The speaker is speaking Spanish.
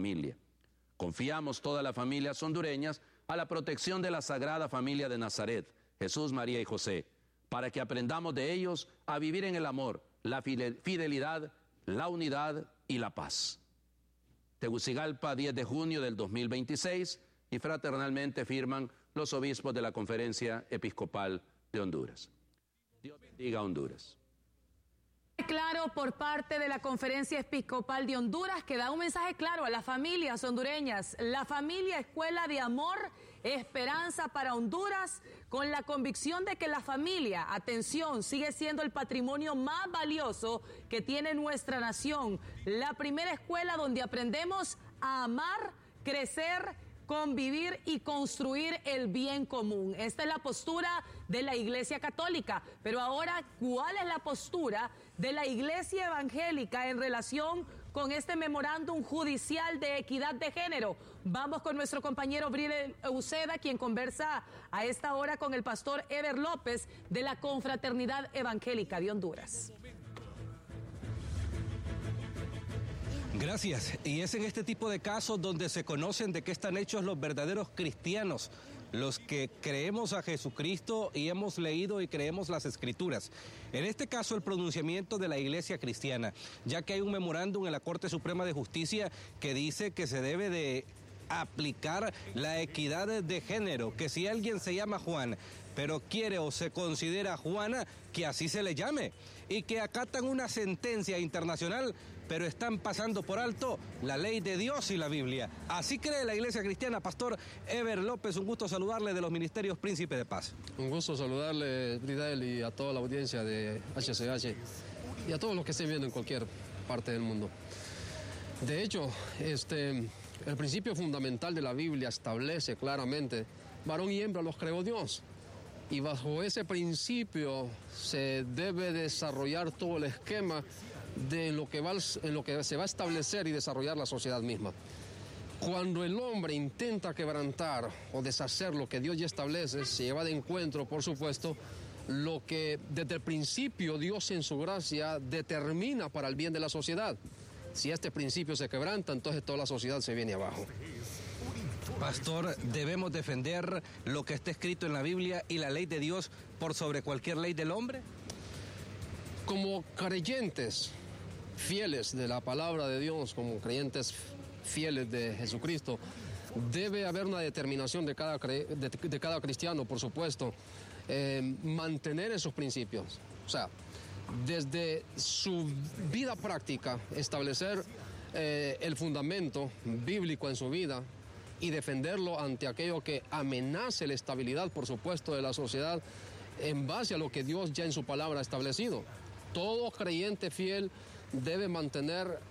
familia. Confiamos todas las familias hondureñas a la protección de la Sagrada Familia de Nazaret, Jesús, María y José, para que aprendamos de ellos a vivir en el amor, la fidelidad, la unidad y la paz. Tegucigalpa, 10 de junio del 2026, y fraternalmente firman los obispos de la Conferencia Episcopal de Honduras. Dios bendiga a Honduras. Claro, por parte de la Conferencia Episcopal de Honduras, que da un mensaje claro a las familias hondureñas. La familia, escuela de amor, esperanza para Honduras, con la convicción de que la familia, atención, sigue siendo el patrimonio más valioso que tiene nuestra nación. La primera escuela donde aprendemos a amar, crecer, convivir y construir el bien común. Esta es la postura de la Iglesia Católica. Pero ahora, ¿cuál es la postura de la Iglesia Evangélica en relación con este memorándum judicial de equidad de género? Vamos con nuestro compañero Briel Uceda, quien conversa a esta hora con el pastor Eber López de la Confraternidad Evangélica de Honduras. Gracias. Y es en este tipo de casos donde se conocen de qué están hechos los verdaderos cristianos, los que creemos a Jesucristo y hemos leído y creemos las Escrituras. En este caso, el pronunciamiento de la Iglesia cristiana, ya que hay un memorándum en la Corte Suprema de Justicia que dice que se debe de aplicar la equidad de género, que si alguien se llama Juan, pero quiere o se considera Juana, que así se le llame, y que acatan una sentencia internacional, pero están pasando por alto la ley de Dios y la Biblia. Así cree la Iglesia cristiana. Pastor Eber López, un gusto saludarle de los Ministerios Príncipe de Paz. Un gusto saludarle, Bridel, y a toda la audiencia de HCH y a todos los que estén viendo en cualquier parte del mundo. De hecho, el principio fundamental de la Biblia establece claramente: varón y hembra los creó Dios. Y bajo ese principio se debe desarrollar todo el esquema de en lo que se va a establecer y desarrollar la sociedad misma. Cuando el hombre intenta quebrantar o deshacer lo que Dios ya establece, se lleva de encuentro, por supuesto, lo que desde el principio Dios en su gracia determina para el bien de la sociedad. Si este principio se quebranta, entonces toda la sociedad se viene abajo. Pastor, debemos defender lo que está escrito en la Biblia y la ley de Dios por sobre cualquier ley del hombre. Como creyentes fieles de la palabra de Dios, como creyentes fieles de Jesucristo, debe haber una determinación de cada cristiano, por supuesto, mantener esos principios. O sea, desde su vida práctica, establecer el fundamento bíblico en su vida y defenderlo ante aquello que amenace la estabilidad, por supuesto, de la sociedad en base a lo que Dios ya en su palabra ha establecido. Todo creyente fiel debe mantener